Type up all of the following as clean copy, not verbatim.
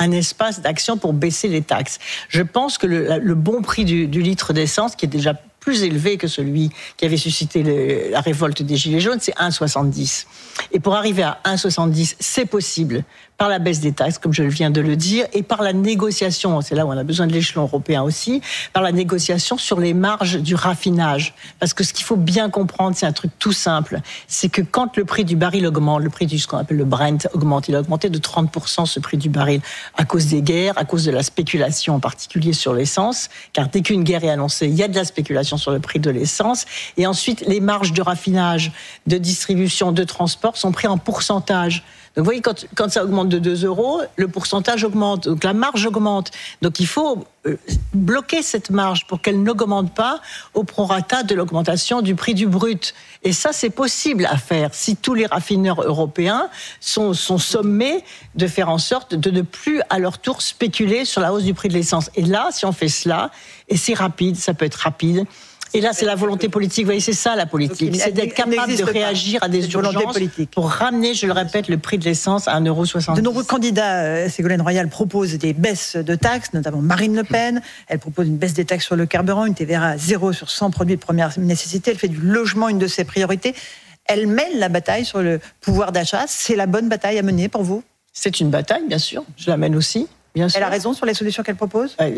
un espace d'action pour baisser les taxes. Je pense que le bon prix du litre d'essence, qui est déjà plus élevé que celui qui avait suscité la révolte des Gilets jaunes, c'est 1,70. Et pour arriver à 1,70, c'est possible par la baisse des taxes, comme je viens de le dire, et par la négociation, c'est là où on a besoin de l'échelon européen aussi, par la négociation sur les marges du raffinage. Parce que ce qu'il faut bien comprendre, c'est un truc tout simple, c'est que quand le prix du baril augmente, le prix de ce qu'on appelle le Brent augmente, il a augmenté de 30% ce prix du baril à cause des guerres, à cause de la spéculation en particulier sur l'essence, car dès qu'une guerre est annoncée, il y a de la spéculation sur le prix de l'essence, et ensuite les marges de raffinage, de distribution, de transport sont pris en pourcentage. Donc vous voyez, quand ça augmente de 2 euros, le pourcentage augmente, donc la marge augmente. Donc il faut bloquer cette marge pour qu'elle n'augmente pas au prorata de l'augmentation du prix du brut. Et ça, c'est possible à faire si tous les raffineurs européens sont sommés de faire en sorte de ne plus à leur tour spéculer sur la hausse du prix de l'essence. Et là, si on fait cela, et c'est rapide, ça peut être rapide, et là, c'est la volonté politique. Vous voyez, c'est ça la politique. C'est d'être capable de réagir à des urgences pour ramener, je le répète, le prix de l'essence à 1,70 €. De nombreux candidats, Ségolène Royal, proposent des baisses de taxes, notamment Marine Le Pen. Elle propose une baisse des taxes sur le carburant, une TVA à 0 sur 100 produits de première nécessité. Elle fait du logement une de ses priorités. Elle mène la bataille sur le pouvoir d'achat. C'est la bonne bataille à mener pour vous ? C'est une bataille, bien sûr. Je la mène aussi. Bien sûr. Elle a raison sur les solutions qu'elle propose ? Je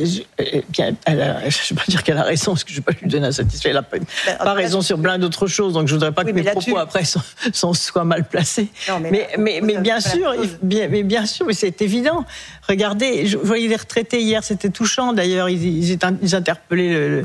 ne vais pas dire qu'elle a raison, parce que je ne vais pas lui donner un satisfait. Elle n'a pas raison sur plein d'autres choses, donc je ne voudrais pas que mes propos après soient mal placés. Non, mais bien sûr, mais c'est évident. Regardez, vous voyez les retraités hier, c'était touchant d'ailleurs. Ils interpellaient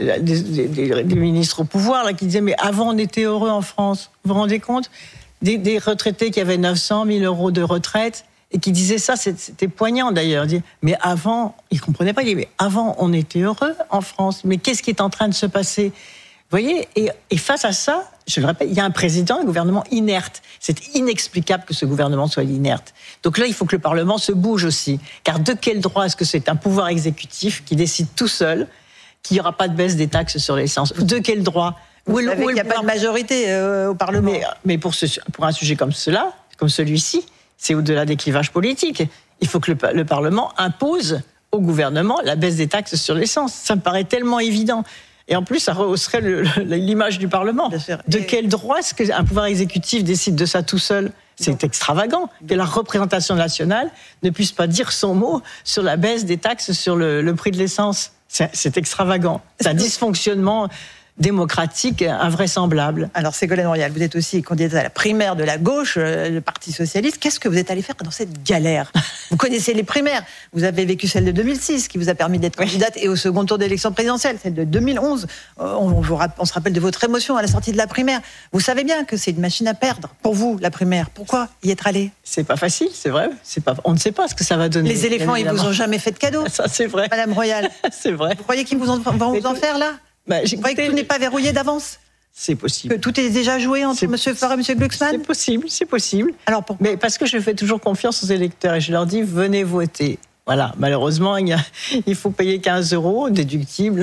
des ministres au pouvoir là, qui disaient « mais avant on était heureux en France ». Vous vous rendez compte ? Des retraités qui avaient 900 000 euros de retraite, et qui disait ça, c'était poignant d'ailleurs. Mais avant, ils ne comprenaient pas, ils disaient, mais avant, on était heureux en France. Mais qu'est-ce qui est en train de se passer ? Vous voyez, et face à ça, je le répète, il y a un président, un gouvernement inerte. C'est inexplicable que ce gouvernement soit inerte. Donc là, il faut que le Parlement se bouge aussi. Car de quel droit est-ce que c'est un pouvoir exécutif qui décide tout seul qu'il n'y aura pas de baisse des taxes sur l'essence ? De quel droit ? Vous savez qu'il n'y a pas de majorité au Parlement. Mais pour un sujet comme celui-ci, c'est au-delà des clivages politiques. Il faut que le Parlement impose au gouvernement la baisse des taxes sur l'essence. Ça me paraît tellement évident. Et en plus, ça rehausserait l'image du Parlement. De quel droit est-ce qu'un pouvoir exécutif décide de ça tout seul ? C'est extravagant que la représentation nationale ne puisse pas dire son mot sur la baisse des taxes sur le prix de l'essence. C'est extravagant. C'est un dysfonctionnement démocratique invraisemblable. Alors Ségolène Royal, vous êtes aussi candidate à la primaire de la gauche, le Parti socialiste. Qu'est-ce que vous êtes allée faire dans cette galère ? Vous connaissez les primaires. Vous avez vécu celle de 2006 qui vous a permis d'être candidate et au second tour d'élection présidentielle, celle de 2011. On se rappelle de votre émotion à la sortie de la primaire. Vous savez bien que c'est une machine à perdre pour vous, la primaire. Pourquoi y être allé ? C'est pas facile, c'est vrai. On ne sait pas ce que ça va donner. Les éléphants, ils vous ont jamais fait de cadeau. Ça, c'est vrai. Madame Royal. C'est vrai. Vous croyez qu'ils vont vous en faire là ? Vous croyez que tout n'est pas verrouillé d'avance ? C'est possible. Que tout est déjà joué entre M. Faure et M. Glucksmann ? C'est possible. Alors pourquoi ? Mais parce que je fais toujours confiance aux électeurs et je leur dis, venez voter. Voilà, malheureusement, il faut payer 15 € déductibles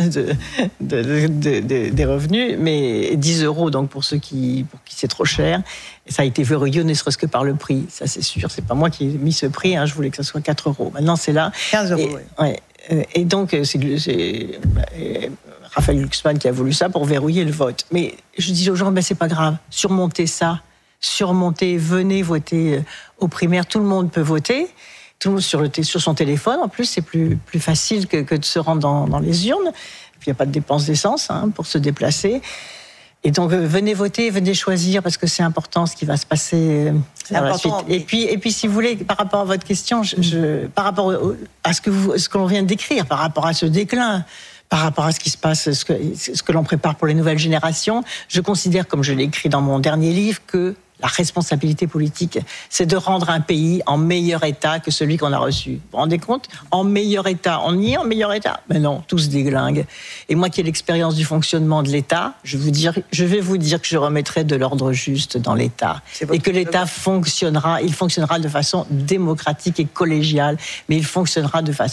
des revenus, mais 10 € donc pour qui c'est trop cher. Et ça a été verrouillé, ne serait-ce que par le prix. Ça, c'est sûr. C'est pas moi qui ai mis ce prix. Je voulais que ça soit 4 €. Maintenant, c'est là. 15 €, oui. Et donc, c'est Raphaël Glucksmann qui a voulu ça pour verrouiller le vote. Mais je dis aux gens, c'est pas grave. Surmontez ça. Venez voter aux primaires. Tout le monde peut voter. Tout le monde sur son téléphone. En plus, c'est plus facile que de se rendre dans les urnes. Puis, il n'y a pas de dépenses d'essence pour se déplacer. Et donc, venez voter, venez choisir, parce que c'est important ce qui va se passer par la suite. Et puis, si vous voulez, par rapport à votre question, par rapport à ce que l'on vient de décrire, par rapport à ce déclin, par rapport à ce qui se passe, ce que l'on prépare pour les nouvelles générations, je considère, comme je l'ai écrit dans mon dernier livre, que la responsabilité politique, c'est de rendre un pays en meilleur état que celui qu'on a reçu. Vous vous rendez compte ? En meilleur état. On y est en meilleur état ? Mais non, tout se déglingue. Et moi qui ai l'expérience du fonctionnement de l'État, je vais vous dire que je remettrai de l'ordre juste dans l'État. Et que l'État fonctionnera. Il fonctionnera de façon démocratique et collégiale, mais il fonctionnera de façon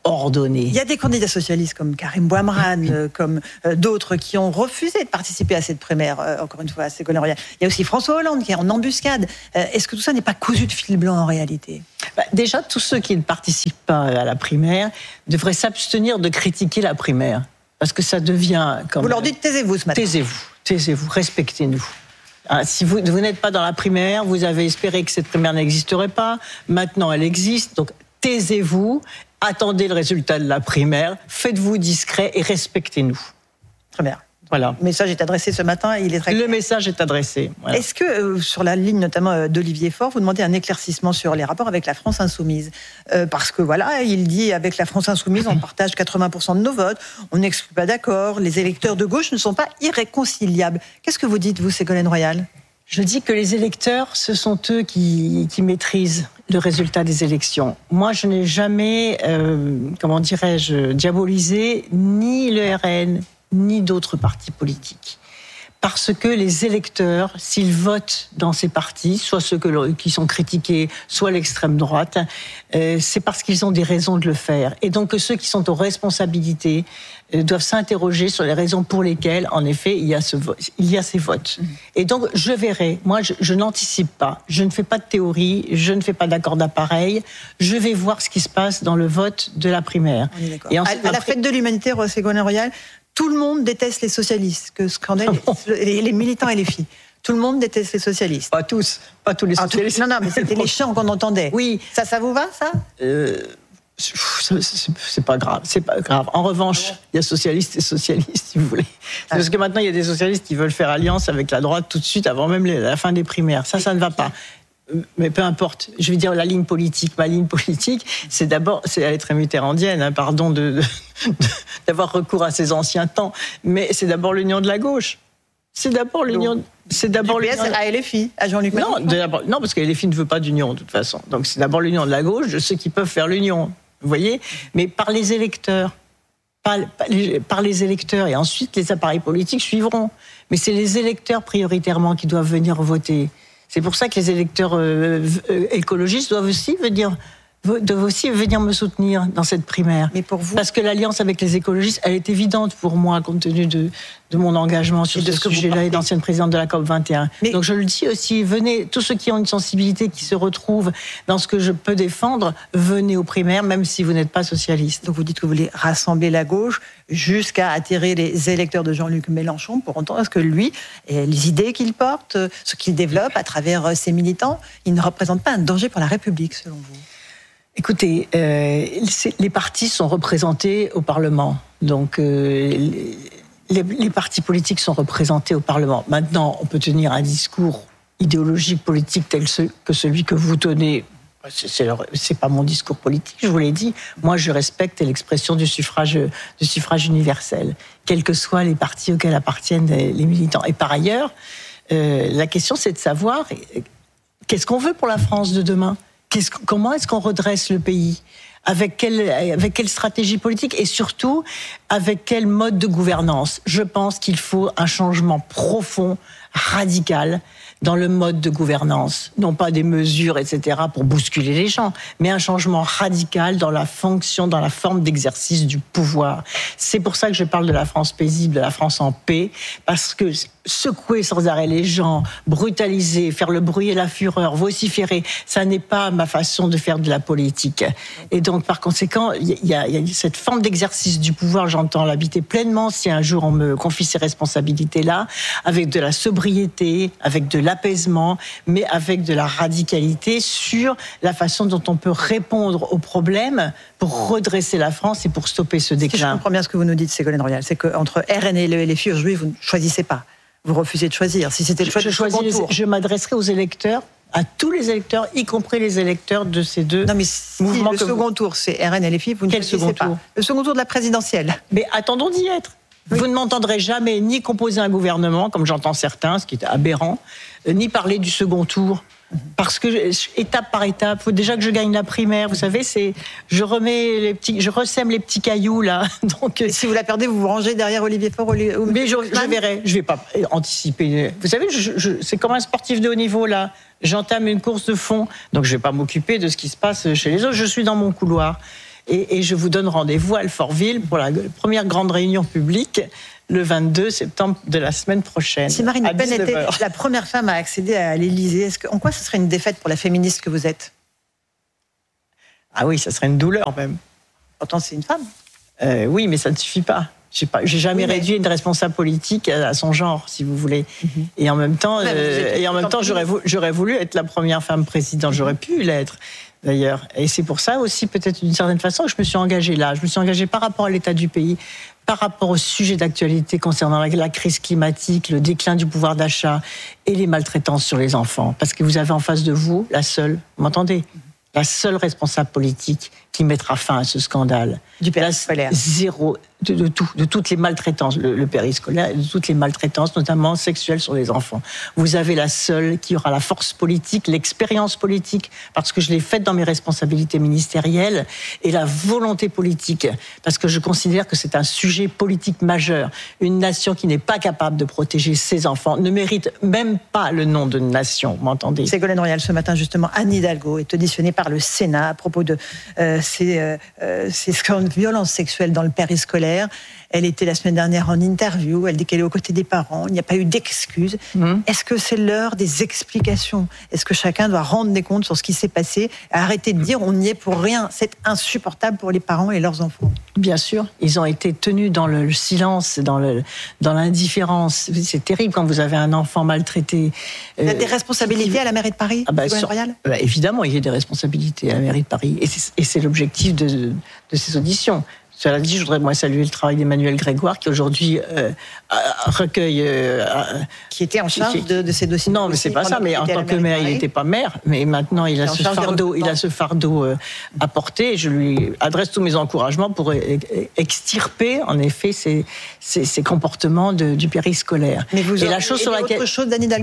ordonnée. Il y a des candidats socialistes comme Karim Bouamrane, comme d'autres qui ont refusé de participer à cette primaire, encore une fois, à Ségolène Royal. Il y a aussi François Hollande qui est en embuscade. Est-ce que tout ça n'est pas cousu de fil blanc en réalité ? Déjà, tous ceux qui ne participent pas à la primaire devraient s'abstenir de critiquer la primaire. Parce que ça devient... Vous leur dites taisez-vous ce matin. Taisez-vous, respectez-nous. Si vous n'êtes pas dans la primaire, vous avez espéré que cette primaire n'existerait pas. Maintenant, elle existe. Donc, taisez-vous, attendez le résultat de la primaire, faites-vous discret et respectez-nous. Très bien. Voilà. Le message est adressé ce matin et il est très clair. Le message est adressé. Voilà. Est-ce que, sur la ligne notamment d'Olivier Faure, vous demandez un éclaircissement sur les rapports avec la France Insoumise ? Parce que voilà, il dit avec la France Insoumise, on partage 80% de nos votes, on n'exclut pas d'accord, les électeurs de gauche ne sont pas irréconciliables. Qu'est-ce que vous dites, vous, Ségolène Royal ? Je dis que les électeurs, ce sont eux qui maîtrisent le résultat des élections. Moi, je n'ai jamais, diabolisé ni le RN, ni d'autres partis politiques. Parce que les électeurs, s'ils votent dans ces partis, soit ceux qui sont critiqués, soit l'extrême droite, c'est parce qu'ils ont des raisons de le faire. Et donc que ceux qui sont aux responsabilités doivent s'interroger sur les raisons pour lesquelles, en effet, il y a ces votes. Et donc, je verrai. Moi, je n'anticipe pas. Je ne fais pas de théorie. Je ne fais pas d'accord d'appareil. Je vais voir ce qui se passe dans le vote de la primaire. On est d'accord. Et ensuite, à la fête de l'humanité, Ségolène Royal, tout le monde déteste les socialistes, que scandale, les militants et les filles. Tout le monde déteste les socialistes. Pas tous les socialistes. Non, mais c'était les chants qu'on entendait. Oui. Ça vous va, ça ? C'est pas grave, En revanche, il y a socialistes et socialistes, si vous voulez. Parce que maintenant, il y a des socialistes qui veulent faire alliance avec la droite tout de suite, avant même la fin des primaires. Ça ne va pas. Mais peu importe. Je veux dire, ma ligne politique, c'est elle est très mitterrandienne, pardon d'avoir recours à ces anciens temps, mais c'est d'abord l'union de la gauche. C'est d'abord l'union. À LFI, à Jean-Luc Mélenchon. Non, parce que LFI ne veut pas d'union de toute façon. Donc c'est d'abord l'union de la gauche, de ceux qui peuvent faire l'union. Vous voyez ? Mais par les électeurs. Par les électeurs, et ensuite les appareils politiques suivront. Mais c'est les électeurs prioritairement qui doivent venir voter. C'est pour ça que les électeurs écologistes doivent aussi venir me soutenir dans cette primaire. Mais pour vous... Parce que l'alliance avec les écologistes, elle est évidente pour moi, compte tenu de mon engagement sur ce sujet-là et d'ancienne présidente de la COP21. Donc je le dis aussi, venez, tous ceux qui ont une sensibilité, qui se retrouvent dans ce que je peux défendre, venez aux primaires, même si vous n'êtes pas socialiste. Donc vous dites que vous voulez rassembler la gauche jusqu'à attirer les électeurs de Jean-Luc Mélenchon pour entendre que lui, les idées qu'il porte, ce qu'il développe à travers ses militants, il ne représente pas un danger pour la République, selon vous ? Écoutez, les partis sont représentés au Parlement. Donc, les partis politiques sont représentés au Parlement. Maintenant, on peut tenir un discours idéologique, politique, tel que celui que vous tenez. C'est pas mon discours politique, je vous l'ai dit. Moi, je respecte l'expression du suffrage universel, quels que soient les partis auxquels appartiennent les militants. Et par ailleurs, la question, c'est de savoir qu'est-ce qu'on veut pour la France de demain ? Comment est-ce qu'on redresse le pays ? Avec quelle stratégie politique et surtout avec quel mode de gouvernance ? Je pense qu'il faut un changement profond, radical dans le mode de gouvernance. Non pas des mesures, etc. pour bousculer les gens, mais un changement radical dans la fonction, dans la forme d'exercice du pouvoir. C'est pour ça que je parle de la France paisible, de la France en paix, parce que secouer sans arrêt les gens, brutaliser, faire le bruit et la fureur, vociférer, ça n'est pas ma façon de faire de la politique. Et donc, par conséquent, il y a cette forme d'exercice du pouvoir, j'entends l'habiter pleinement si un jour on me confie ces responsabilités-là, avec de la sobriété, avec de l'apaisement, mais avec de la radicalité sur la façon dont on peut répondre aux problèmes pour redresser la France et pour stopper ce déclin. Si je comprends bien ce que vous nous dites, Ségolène Royal, c'est qu'entre RN et le LFI, aujourd'hui, vous ne choisissez pas. Vous refusez de choisir. Si c'était le choix je m'adresserai aux électeurs, à tous les électeurs, y compris les électeurs de ces deux mouvements. Le second tour, c'est RN et LFI, vous ne choisissez pas. Le second tour de la présidentielle. Mais attendons d'y être. Oui. Vous ne m'entendrez jamais ni composer un gouvernement, comme j'entends certains, ce qui est aberrant, ni parler du second tour. Parce que étape par étape, faut déjà que je gagne la primaire. Vous savez, je ressème les petits cailloux là. Donc, et si vous la perdez, vous vous rangez derrière Olivier Faure. Mais je verrai. Je vais pas anticiper. Vous savez, c'est comme un sportif de haut niveau là. J'entame une course de fond, donc je vais pas m'occuper de ce qui se passe chez les autres. Je suis dans mon couloir. Et je vous donne rendez-vous à Alfortville pour la première grande réunion publique le 22 septembre de la semaine prochaine. Si Marine Le Pen était la première femme à accéder à l'Élysée, en quoi ce serait une défaite pour la féministe que vous êtes ? Ah oui, ça serait une douleur même. Pourtant, c'est une femme. Oui, mais ça ne suffit pas. J'ai jamais réduit une responsable politique à son genre, si vous voulez. Et en même temps, j'aurais voulu être la première femme présidente. J'aurais pu l'être, d'ailleurs. Et c'est pour ça aussi, peut-être d'une certaine façon, que je me suis engagée là. Je me suis engagée par rapport à l'état du pays, par rapport au sujet d'actualité concernant la crise climatique, le déclin du pouvoir d'achat et les maltraitances sur les enfants. Parce que vous avez en face de vous la seule, vous m'entendez ? La seule responsable politique qui mettra fin à ce scandale. Du périscolaire. Zéro, de toutes les maltraitances, le périscolaire, de toutes les maltraitances, notamment sexuelles sur les enfants. Vous avez la seule qui aura la force politique, l'expérience politique, parce que je l'ai faite dans mes responsabilités ministérielles, et la volonté politique, parce que je considère que c'est un sujet politique majeur. Une nation qui n'est pas capable de protéger ses enfants ne mérite même pas le nom de nation, vous m'entendez ? Ségolène Royal, ce matin, justement, Anne Hidalgo est auditionnée par le Sénat à propos de ces violences sexuelles dans le périscolaire. Elle était la semaine dernière en interview, elle dit qu'elle est aux côtés des parents, il n'y a pas eu d'excuses. Est-ce que c'est l'heure des explications ? Est-ce que chacun doit rendre des comptes sur ce qui s'est passé et arrêter de dire on n'y est pour rien ? C'est insupportable pour les parents et leurs enfants. Bien sûr, ils ont été tenus dans le silence, dans l'indifférence. C'est terrible quand vous avez un enfant maltraité. Il y a des responsabilités à la mairie de Paris, Royal ? Évidemment, il y a des responsabilités à la mairie de Paris. Et c'est l'objectif de ces auditions. Cela dit, je voudrais saluer le travail d'Emmanuel Grégoire qui aujourd'hui recueille... qui était en charge de ces dossiers. Non, mais c'est pas ça. Mais en tant que maire, il n'était pas maire. Mais maintenant, il a ce fardeau à porter. Je lui adresse tous mes encouragements pour extirper, en effet, ces comportements du périscolaire. Mais vous avez autre chose d'Anne Hidalgo ?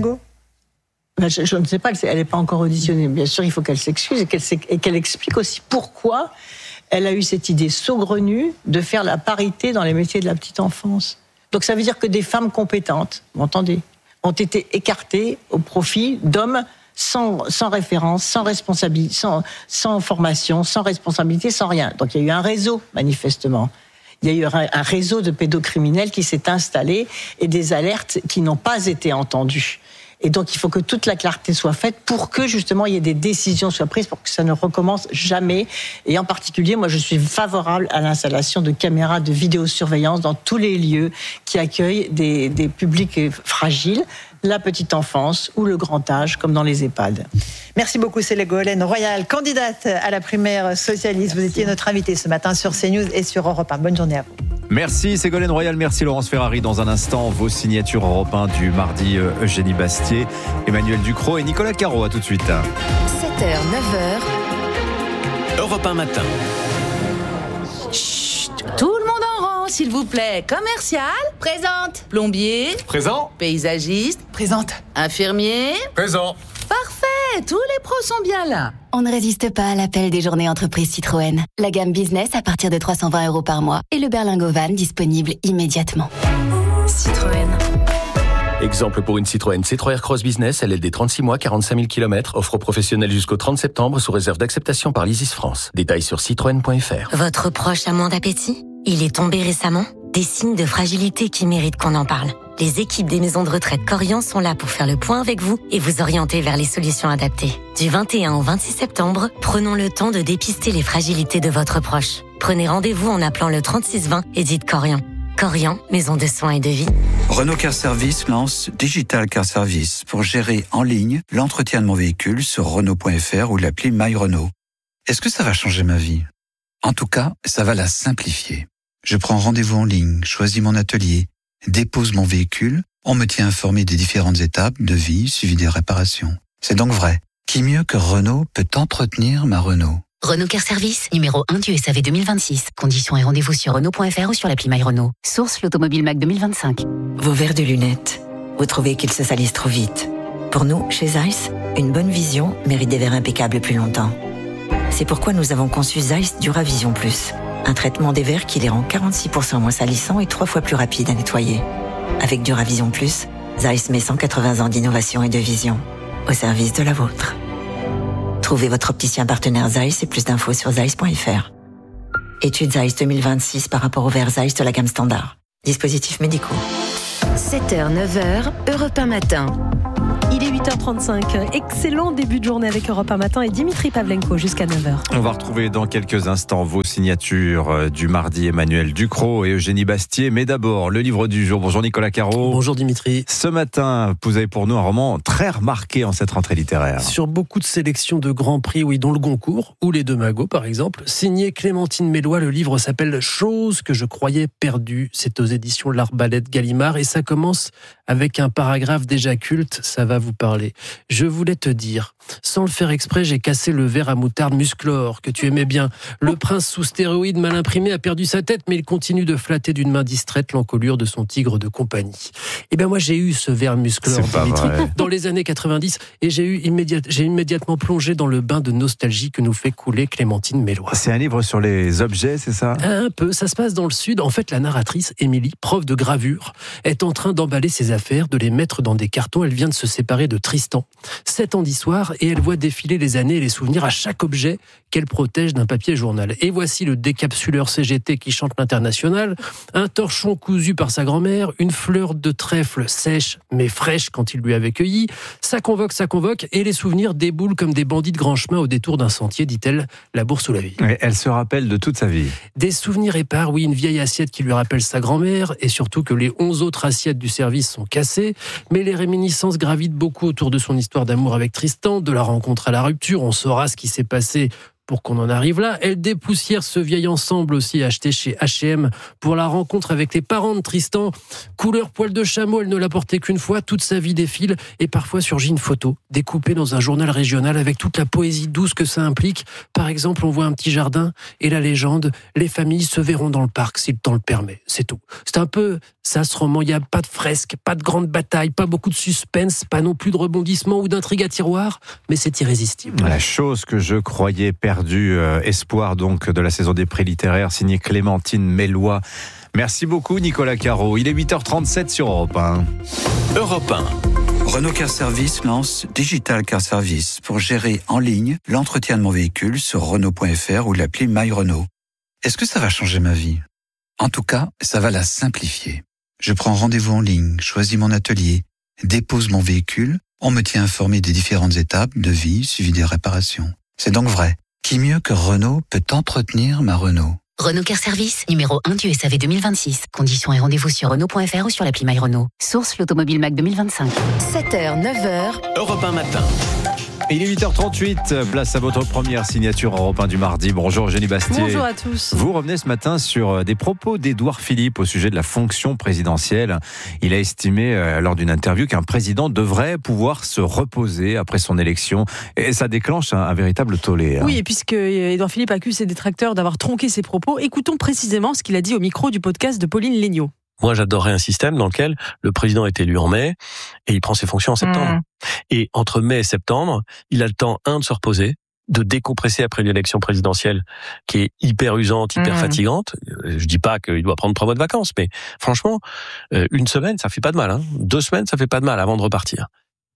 Je ne sais pas, elle n'est pas encore auditionnée. Bien sûr, il faut qu'elle s'excuse et qu'elle explique aussi pourquoi elle a eu cette idée saugrenue de faire la parité dans les métiers de la petite enfance. Donc ça veut dire que des femmes compétentes, vous m'entendez, ont été écartées au profit d'hommes sans référence, sans responsabilité, sans formation, sans responsabilité, sans rien. Donc il y a eu un réseau, manifestement. Il y a eu un réseau de pédocriminels qui s'est installé et des alertes qui n'ont pas été entendues. Et donc, il faut que toute la clarté soit faite pour que, justement, il y ait des décisions soient prises pour que ça ne recommence jamais. Et en particulier, moi, je suis favorable à l'installation de caméras de vidéosurveillance dans tous les lieux qui accueillent des publics fragiles, la petite enfance ou le grand âge, comme dans les EHPAD. Merci beaucoup, Ségolène Royal, candidate à la primaire socialiste. Vous étiez notre invitée ce matin sur CNews et sur Europe 1. Bonne journée à vous. Merci Ségolène Royal, merci Laurence Ferrari. Dans un instant, vos signatures Europe 1 du mardi, Eugénie Bastier, Emmanuel Ducrot et Nicolas Caro. À tout de suite. 7h, 9h. Europe 1 matin. Chut, tout le monde en rang, s'il vous plaît. Commercial. Présente. Plombier. Présent. Paysagiste. Présente. Infirmier. Présent. Parfait, tous les pros sont bien là. On ne résiste pas à l'appel des journées entreprises Citroën. La gamme business à partir de 320 € par mois et le berlingot van disponible immédiatement. Citroën. Exemple pour une Citroën C3 Aircross Business, LLD 36 mois, 45 000 km, offre professionnelle jusqu'au 30 septembre sous réserve d'acceptation par l'Isis France. Détails sur citroën.fr. Votre proche a moins d'appétit ? Il est tombé récemment ? Des signes de fragilité qui méritent qu'on en parle. Les équipes des maisons de retraite Corian sont là pour faire le point avec vous et vous orienter vers les solutions adaptées. Du 21 au 26 septembre, prenons le temps de dépister les fragilités de votre proche. Prenez rendez-vous en appelant le 3620 et dites Corian. Corian, maison de soins et de vie. Renault Car Service lance Digital Car Service pour gérer en ligne l'entretien de mon véhicule sur Renault.fr ou l'appli My Renault. Est-ce que ça va changer ma vie ? En tout cas, ça va la simplifier. Je prends rendez-vous en ligne, choisis mon atelier, dépose mon véhicule, on me tient informé des différentes étapes de vie suivi des réparations. C'est donc vrai. Qui mieux que Renault peut entretenir ma Renault ? Renault Car Service, numéro 1 du SAV 2026. Conditions et rendez-vous sur Renault.fr ou sur l'appli My Renault. Source l'Automobile Mac 2025. Vos verres de lunettes, vous trouvez qu'ils se salissent trop vite. Pour nous, chez Zeiss, une bonne vision mérite des verres impeccables plus longtemps. C'est pourquoi nous avons conçu Zeiss Duravision Plus. Un traitement des verres qui les rend 46% moins salissants et 3 fois plus rapides à nettoyer. Avec Duravision Plus, Zeiss met 180 ans d'innovation et de vision au service de la vôtre. Trouvez votre opticien partenaire Zeiss et plus d'infos sur zeiss.fr. Étude Zeiss 2026 par rapport au verre Zeiss de la gamme standard. Dispositifs médicaux. 7h, 9h, Europe 1 matin. Il est 8h35. Excellent début de journée avec Europe 1 matin et Dimitri Pavlenko jusqu'à 9h. On va retrouver dans quelques instants vos signatures du mardi, Emmanuel Ducrot et Eugénie Bastier. Mais d'abord, le livre du jour. Bonjour Nicolas Caro. Bonjour Dimitri. Ce matin, vous avez pour nous un roman très remarqué en cette rentrée littéraire. Sur beaucoup de sélections de grands prix, oui, dont le Goncourt ou les Deux Magots par exemple. Signé Clémentine Mélois, le livre s'appelle « Chose que je croyais perdue ». C'est aux éditions L'Arbalète Gallimard et ça commence avec un paragraphe déjà culte, ça va vous parler. Je voulais te dire, sans le faire exprès, j'ai cassé le verre à moutarde Musclor, que tu aimais bien. Le prince sous stéroïdes mal imprimé a perdu sa tête, mais il continue de flatter d'une main distraite l'encolure de son tigre de compagnie. Eh bien moi j'ai eu ce verre Musclor, Dimitri, dans les années 90, et j'ai immédiatement plongé dans le bain de nostalgie que nous fait couler Clémentine Mélois. C'est un livre sur les objets, c'est ça ? Un peu, ça se passe dans le sud. En fait, la narratrice, Émilie, prof de gravure, est en train d'emballer ses affaires, de les mettre dans des cartons. Elle vient de se séparer de Tristan, 7 ans d'histoire, et elle voit défiler les années et les souvenirs à chaque objet qu'elle protège d'un papier journal. Et voici le décapsuleur CGT qui chante l'international, un torchon cousu par sa grand-mère, une fleur de trèfle sèche mais fraîche quand il lui avait cueilli. Ça convoque, et les souvenirs déboulent comme des bandits de grand chemin au détour d'un sentier, dit-elle, la bourse ou la vie. Et elle se rappelle de toute sa vie. Des souvenirs épars, oui, une vieille assiette qui lui rappelle sa grand-mère, et surtout que les 11 autres assiettes du service sont cassées, mais les réminiscences gravitent beaucoup autour de son histoire d'amour avec Tristan, de la rencontre à la rupture. On saura ce qui s'est passé pour qu'on en arrive là. Elle dépoussière ce vieil ensemble aussi acheté chez H&M pour la rencontre avec les parents de Tristan. Couleur poil de chameau, elle ne l'a porté qu'une fois, toute sa vie défile et parfois surgit une photo découpée dans un journal régional avec toute la poésie douce que ça implique. Par exemple, on voit un petit jardin et la légende, les familles se verront dans le parc si le temps le permet. C'est tout. C'est un peu ça ce roman, il n'y a pas de fresque, pas de grande bataille, pas beaucoup de suspense, pas non plus de rebondissement ou d'intrigue à tiroir, mais c'est irrésistible. La chose que je croyais perdue, espoir donc de la saison des prix littéraires, signé Clémentine Mélois. Merci beaucoup Nicolas Caro. Il est 8h37 sur Europe 1. Europe 1. Renault Car Service lance Digital Car Service pour gérer en ligne l'entretien de mon véhicule sur Renault.fr ou l'appli MyRenault. Est-ce que ça va changer ma vie ? En tout cas, ça va la simplifier. Je prends rendez-vous en ligne, choisis mon atelier, dépose mon véhicule, on me tient informé des différentes étapes, devis, suivi des réparations. C'est donc vrai. Qui mieux que Renault peut entretenir ma Renault ? Renault Car Service, numéro 1 du SAV 2026. Conditions et rendez-vous sur Renault.fr ou sur l'appli MyRenault. Source l'Automobile Mac 2025. 7h, 9h, Europe 1 matin. Il est 8h38, place à votre première signature Europe 1 du mardi. Bonjour Eugénie Bastier. Bonjour à tous. Vous revenez ce matin sur des propos d'Édouard Philippe au sujet de la fonction présidentielle. Il a estimé lors d'une interview qu'un président devrait pouvoir se reposer après son élection. Et ça déclenche un véritable tollé. Oui, et puisque Édouard Philippe accuse ses détracteurs d'avoir tronqué ses propos, écoutons précisément ce qu'il a dit au micro du podcast de Pauline Léniaud. Moi, j'adorerais un système dans lequel le président est élu en mai et il prend ses fonctions en septembre. Et entre mai et septembre, il a le temps, de se reposer, de décompresser après l'élection présidentielle qui est hyper usante, hyper fatigante. Je dis pas qu'il doit prendre 3 mois de vacances, mais franchement, une semaine, ça fait pas de mal. 2 semaines, ça fait pas de mal avant de repartir.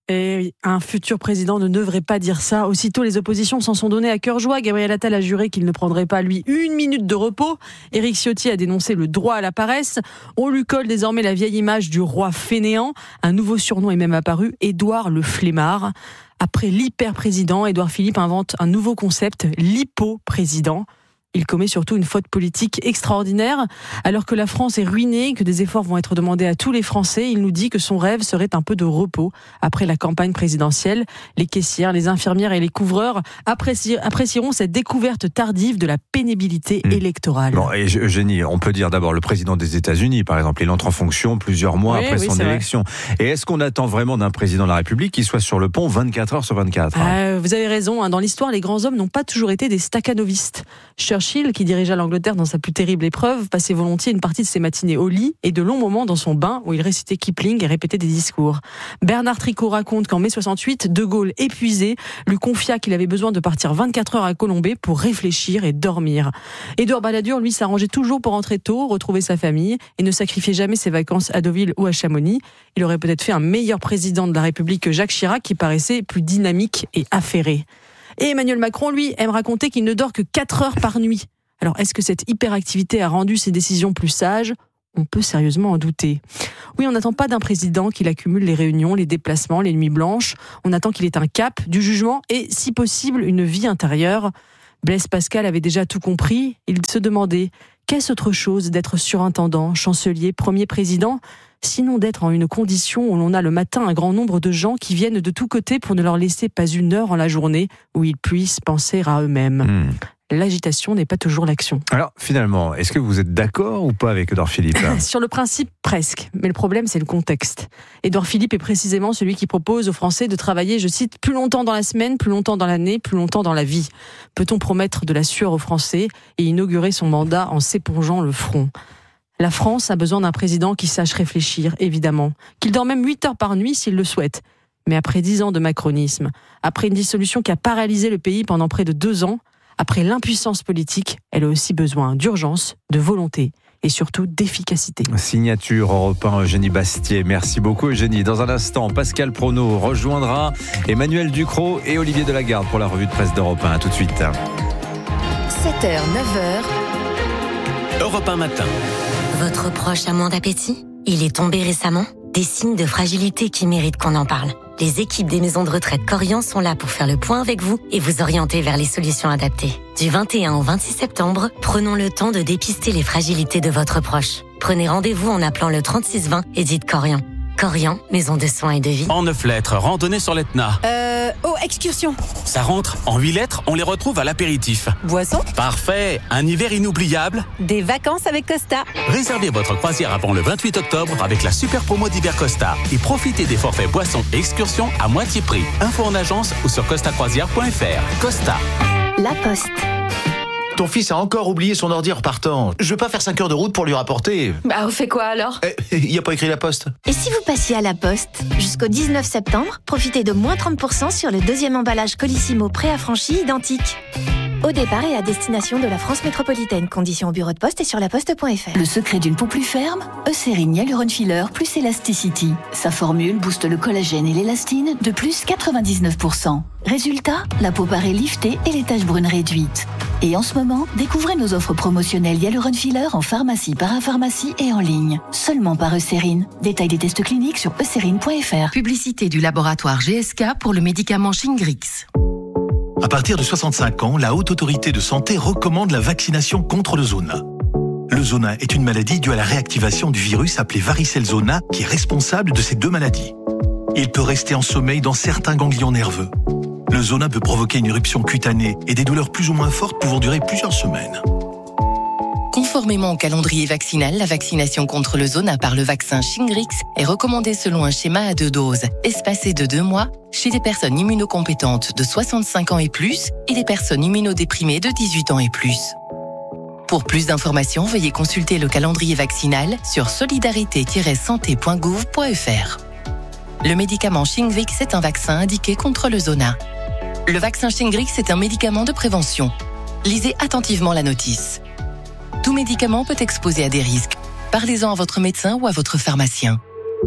Et un futur président ne devrait pas dire ça. Aussitôt, les oppositions s'en sont données à cœur joie. Gabriel Attal a juré qu'il ne prendrait pas, lui, 1 minute de repos. Éric Ciotti a dénoncé le droit à la paresse. On lui colle désormais la vieille image du roi fainéant. Un nouveau surnom est même apparu, Édouard le flemmard. Après l'hyper-président, Édouard Philippe invente un nouveau concept, l'hypo-président. Il commet surtout une faute politique extraordinaire. Alors que la France est ruinée, que des efforts vont être demandés à tous les Français, il nous dit que son rêve serait un peu de repos après la campagne présidentielle. Les caissières, les infirmières et les couvreurs apprécieront cette découverte tardive de la pénibilité électorale. Bon, et Eugénie, on peut dire d'abord le président des États-Unis, par exemple, il entre en fonction plusieurs mois après son élection. Et est-ce qu'on attend vraiment d'un président de la République qui soit sur le pont 24 heures sur 24 ? Vous avez raison, dans l'histoire, les grands hommes n'ont pas toujours été des staccanovistes. Churchill, qui dirigea l'Angleterre dans sa plus terrible épreuve, passait volontiers une partie de ses matinées au lit et de longs moments dans son bain où il récitait Kipling et répétait des discours. Bernard Tricot raconte qu'en mai 68, De Gaulle, épuisé, lui confia qu'il avait besoin de partir 24 heures à Colombey pour réfléchir et dormir. Édouard Balladur, lui, s'arrangeait toujours pour rentrer tôt, retrouver sa famille et ne sacrifiait jamais ses vacances à Deauville ou à Chamonix. Il aurait peut-être fait un meilleur président de la République que Jacques Chirac, qui paraissait plus dynamique et affairé. Et Emmanuel Macron, lui, aime raconter qu'il ne dort que 4 heures par nuit. Alors, est-ce que cette hyperactivité a rendu ses décisions plus sages ? On peut sérieusement en douter. Oui, on n'attend pas d'un président qu'il accumule les réunions, les déplacements, les nuits blanches. On attend qu'il ait un cap, du jugement et, si possible, une vie intérieure. Blaise Pascal avait déjà tout compris. Il se demandait, qu'est-ce autre chose d'être surintendant, chancelier, premier président ? Sinon d'être en une condition où l'on a le matin un grand nombre de gens qui viennent de tous côtés pour ne leur laisser pas une heure en la journée où ils puissent penser à eux-mêmes. L'agitation n'est pas toujours l'action. Alors, finalement, est-ce que vous êtes d'accord ou pas avec Édouard Philippe ? Sur le principe, presque. Mais le problème, c'est le contexte. Édouard Philippe est précisément celui qui propose aux Français de travailler, je cite, plus longtemps dans la semaine, plus longtemps dans l'année, plus longtemps dans la vie. Peut-on promettre de la sueur aux Français et inaugurer son mandat en s'épongeant le front ? La France a besoin d'un président qui sache réfléchir, évidemment. Qu'il dort même 8 heures par nuit s'il le souhaite. Mais après 10 ans de macronisme, après une dissolution qui a paralysé le pays pendant près de 2 ans, après l'impuissance politique, elle a aussi besoin d'urgence, de volonté et surtout d'efficacité. Signature Europe 1, Eugénie Bastier. Merci beaucoup Eugénie. Dans un instant, Pascal Prono rejoindra Emmanuel Ducrot et Olivier Delagarde pour la revue de presse d'Europe 1. A tout de suite. 7h, 9h. Europe 1 matin. Votre proche a moins d'appétit ? Il est tombé récemment ? Des signes de fragilité qui méritent qu'on en parle. Les équipes des maisons de retraite Corian sont là pour faire le point avec vous et vous orienter vers les solutions adaptées. Du 21 au 26 septembre, prenons le temps de dépister les fragilités de votre proche. Prenez rendez-vous en appelant le 3620 et dites Corian. Corian, maison de soins et de vie. En 9 lettres, randonnée sur l'Etna. Excursion. Ça rentre. En 8 lettres, on les retrouve à l'apéritif. Boisson. Parfait. Un hiver inoubliable. Des vacances avec Costa. Réservez votre croisière avant le 28 octobre avec la super promo d'hiver Costa et profitez des forfaits boissons et excursions à moitié prix. Info en agence ou sur costacroisière.fr. Costa. La Poste. Ton fils a encore oublié son ordi en repartant. Je vais pas faire 5 heures de route pour lui rapporter. Bah, on fait quoi alors ? Il y a pas écrit la Poste. Et si vous passiez à la Poste ? Jusqu'au 19 septembre, profitez de moins 30% sur le deuxième emballage Colissimo préaffranchi identique. Au départ et à destination de la France métropolitaine. Conditions au bureau de poste et sur laposte.fr. Le secret d'une peau plus ferme ? Eucérine Hyaluron Filler plus Elasticity. Sa formule booste le collagène et l'élastine de plus 99%. Résultat, la peau paraît liftée et les taches brunes réduites. Et en ce moment, découvrez nos offres promotionnelles Hyaluron Filler en pharmacie, parapharmacie et en ligne. Seulement par Eucérine. Détail des tests cliniques sur eucérine.fr. Publicité du laboratoire GSK pour le médicament Shingrix. À partir de 65 ans, la Haute Autorité de Santé recommande la vaccination contre le zona. Le zona est une maladie due à la réactivation du virus appelé varicelle zona qui est responsable de ces 2 maladies. Il peut rester en sommeil dans certains ganglions nerveux. Le zona peut provoquer une éruption cutanée et des douleurs plus ou moins fortes pouvant durer plusieurs semaines. Conformément au calendrier vaccinal, la vaccination contre le zona par le vaccin Shingrix est recommandée selon un schéma à 2 doses, espacé de 2 mois, chez les personnes immunocompétentes de 65 ans et plus et les personnes immunodéprimées de 18 ans et plus. Pour plus d'informations, veuillez consulter le calendrier vaccinal sur solidarité-santé.gouv.fr. Le médicament Shingrix est un vaccin indiqué contre le zona. Le vaccin Shingrix est un médicament de prévention. Lisez attentivement la notice. Tout médicament peut exposer à des risques. Parlez-en à votre médecin ou à votre pharmacien.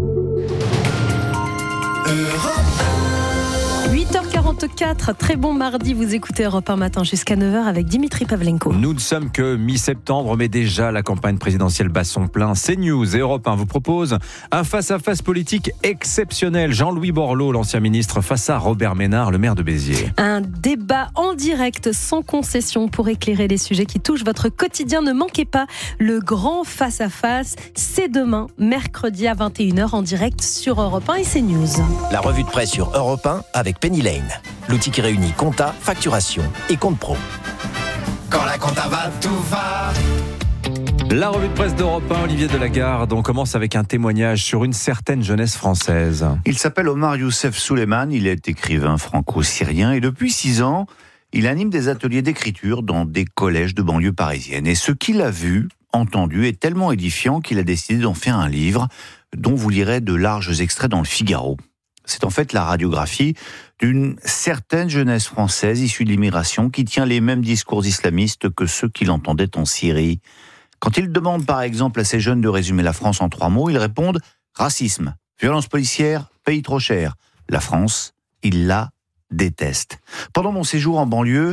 8h44, très bon mardi, vous écoutez Europe 1 matin jusqu'à 9h avec Dimitri Pavlenko. Nous ne sommes que mi-septembre, mais déjà la campagne présidentielle bat son plein. CNews et Europe 1 vous proposent un face-à-face politique exceptionnel. Jean-Louis Borloo, l'ancien ministre, face à Robert Ménard, le maire de Béziers. Un débat en direct, sans concession, pour éclairer les sujets qui touchent votre quotidien. Ne manquez pas le grand face-à-face. C'est demain, mercredi à 21h, en direct sur Europe 1 et CNews. La revue de presse sur Europe 1 avec Penny Lane, l'outil qui réunit compta, facturation et compte pro. Quand la compta va, tout va. La revue de presse d'Europe 1, Olivier Delagarde. On commence avec un témoignage sur une certaine jeunesse française. Il s'appelle Omar Youssef Souleyman, il est écrivain franco-syrien et depuis 6 ans, il anime des ateliers d'écriture dans des collèges de banlieue parisienne. Et ce qu'il a vu, entendu, est tellement édifiant qu'il a décidé d'en faire un livre dont vous lirez de larges extraits dans le Figaro. C'est en fait la radiographie d'une certaine jeunesse française issue de l'immigration qui tient les mêmes discours islamistes que ceux qu'il entendait en Syrie. Quand il demande par exemple à ces jeunes de résumer la France en 3 mots, ils répondent « racisme, violence policière, pays trop cher ». La France, il la déteste. Pendant mon séjour en banlieue,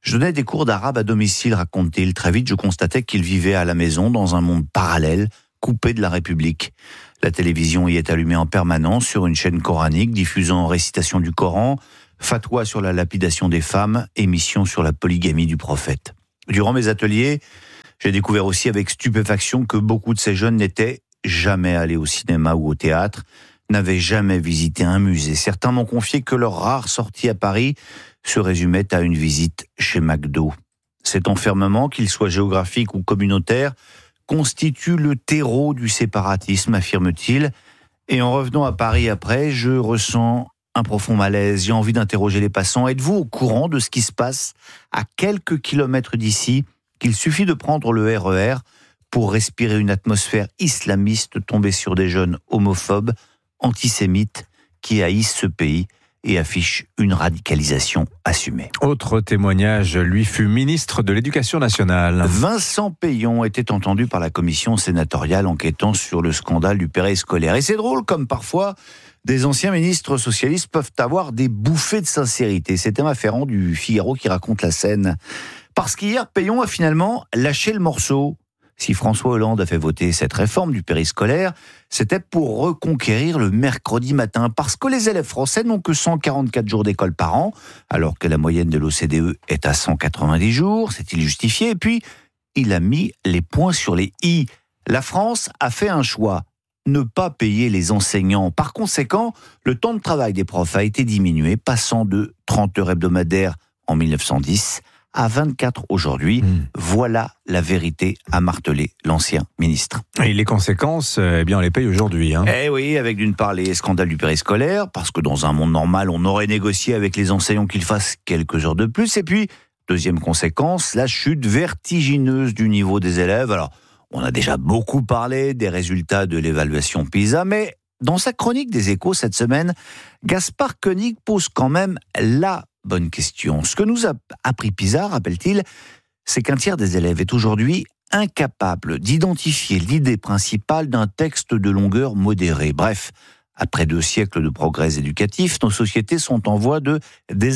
Je donnais des cours d'arabe à domicile, raconte-t-il. Très vite, je constatais qu'il vivait à la maison dans un monde parallèle, coupé de la République. La télévision y est allumée en permanence sur une chaîne coranique diffusant récitation du Coran, fatwa sur la lapidation des femmes, émission sur la polygamie du prophète. Durant mes ateliers, j'ai découvert aussi avec stupéfaction que beaucoup de ces jeunes n'étaient jamais allés au cinéma ou au théâtre, n'avaient jamais visité un musée. Certains m'ont confié que leur rare sortie à Paris se résumait à une visite chez McDo. Cet enfermement, qu'il soit géographique ou communautaire, constitue le terreau du séparatisme, affirme-t-il. Et en revenant à Paris après, je ressens un profond malaise. J'ai envie d'interroger les passants. Êtes-vous au courant de ce qui se passe à quelques kilomètres d'ici, qu'il suffit de prendre le RER pour respirer une atmosphère islamiste tombée sur des jeunes homophobes, antisémites, qui haïssent ce pays et affiche une radicalisation assumée. Autre témoignage, lui fut ministre de l'Éducation nationale. Vincent Peillon était entendu par la commission sénatoriale enquêtant sur le scandale du périscolaire. Et c'est drôle, comme parfois, des anciens ministres socialistes peuvent avoir des bouffées de sincérité. C'est Emma Ferrand du Figaro qui raconte la scène. Parce qu'hier, Peillon a finalement lâché le morceau. Si François Hollande a fait voter cette réforme du périscolaire, c'était pour reconquérir le mercredi matin, parce que les élèves français n'ont que 144 jours d'école par an, alors que la moyenne de l'OCDE est à 190 jours, c'est-il justifié? Et puis, il a mis les points sur les i. La France a fait un choix, ne pas payer les enseignants. Par conséquent, le temps de travail des profs a été diminué, passant de 30 heures hebdomadaires en 1910 à 24 aujourd'hui. Voilà la vérité, a martelé l'ancien ministre. Et les conséquences, eh bien, on les paye aujourd'hui. Eh oui, avec d'une part les scandales du périscolaire, parce que dans un monde normal, on aurait négocié avec les enseignants qu'ils fassent quelques heures de plus. Et puis, deuxième conséquence, la chute vertigineuse du niveau des élèves. Alors, on a déjà beaucoup parlé des résultats de l'évaluation PISA, mais dans sa chronique des Échos cette semaine, Gaspard Koenig pose quand même la bonne question. Ce que nous a appris PISA, rappelle-t-il, c'est qu'un tiers des élèves est aujourd'hui incapable d'identifier l'idée principale d'un texte de longueur modérée. Bref, après 2 siècles de progrès éducatifs, nos sociétés sont en voie de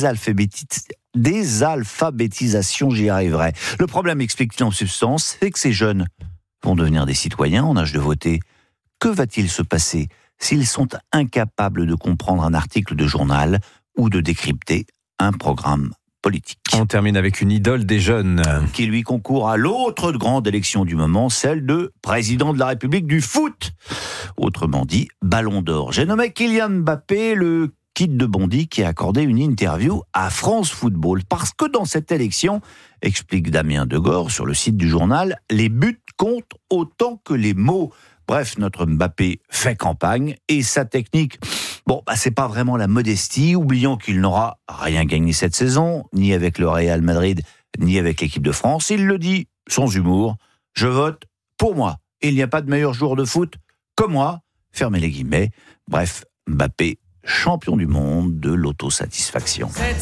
désalphabétisation, j'y arriverai. Le problème, explique-t-il en substance, c'est que ces jeunes vont devenir des citoyens en âge de voter. Que va-t-il se passer s'ils sont incapables de comprendre un article de journal ou de décrypter un programme politique? On termine avec une idole des jeunes qui lui concourt à l'autre grande élection du moment, celle de président de la République du foot, autrement dit Ballon d'Or. J'ai nommé Kylian Mbappé le kid de Bondy qui a accordé une interview à France Football, parce que dans cette élection, explique Damien Degore sur le site du journal, les buts comptent autant que les mots. Bref, notre Mbappé fait campagne et sa technique, c'est pas vraiment la modestie, oubliant qu'il n'aura rien gagné cette saison, ni avec le Real Madrid, ni avec l'équipe de France. Il le dit sans humour, je vote pour moi. Il n'y a pas de meilleur joueur de foot que moi, fermez les guillemets. Bref, Mbappé, champion du monde de l'autosatisfaction.